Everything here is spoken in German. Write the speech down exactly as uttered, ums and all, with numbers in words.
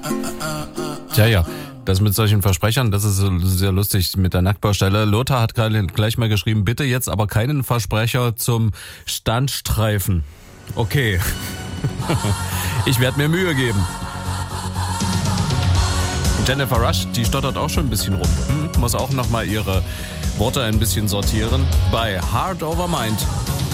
Tja, ja. Das mit solchen Versprechern, das ist sehr lustig mit der Nacktbaustelle. Lothar hat gerade gleich mal geschrieben, bitte jetzt aber keinen Versprecher zum Standstreifen. Okay. Ich werde mir Mühe geben. Jennifer Rush, die stottert auch schon ein bisschen rum. Hm, muss auch nochmal ihre Worte ein bisschen sortieren. Bei Heart Over Mind.